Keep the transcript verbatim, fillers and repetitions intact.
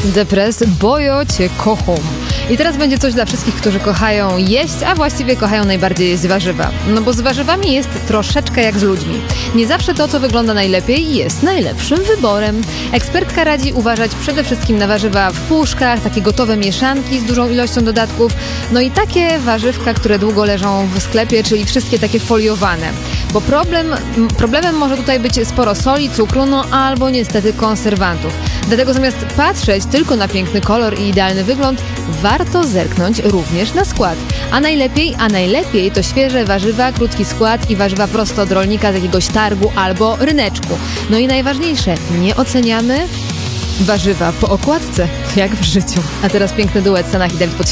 Depres, bojo cię kocham. I teraz będzie coś dla wszystkich, którzy kochają jeść, a właściwie kochają najbardziej jeść warzywa. No bo z warzywami jest troszeczkę jak z ludźmi. Nie zawsze to, co wygląda najlepiej, jest najlepszym wyborem. Ekspertka radzi uważać przede wszystkim na warzywa w puszkach, takie gotowe mieszanki z dużą ilością dodatków, no i takie warzywka, które długo leżą w sklepie, czyli wszystkie takie foliowane. Bo problem, problemem może tutaj być sporo soli, cukru, no albo niestety konserwantów. Dlatego zamiast patrzeć tylko na piękny kolor i idealny wygląd, warto zerknąć również na skład. A najlepiej, a najlepiej to świeże warzywa, krótki skład i warzywa prosto od rolnika z jakiegoś targu albo ryneczku. No i najważniejsze, nie oceniamy warzywa po okładce, jak w życiu. A teraz piękny duet Sanach i Dawid Podsiadło.